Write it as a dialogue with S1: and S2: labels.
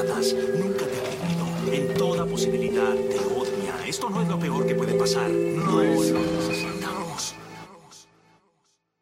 S1: importas. Nunca te ha querido. En toda posibilidad te odia. Esto no es lo peor que puede pasar. No lo necesitas.